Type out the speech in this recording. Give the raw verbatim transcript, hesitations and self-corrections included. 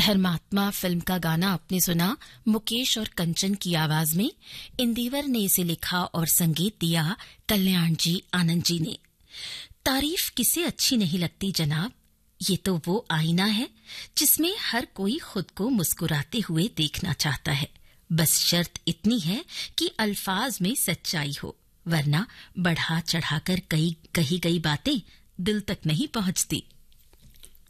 धर्मात्मा फिल्म का गाना आपने सुना मुकेश और कंचन की आवाज में। इंदिवर ने इसे लिखा और संगीत दिया कल्याण जी आनंद जी ने। तारीफ किसे अच्छी नहीं लगती जनाब, ये तो वो आईना है जिसमें हर कोई खुद को मुस्कुराते हुए देखना चाहता है। बस शर्त इतनी है कि अल्फाज में सच्चाई हो, वरना बढ़ा चढ़ाकर कई कही गई बातें दिल तक नहीं पहुंचती।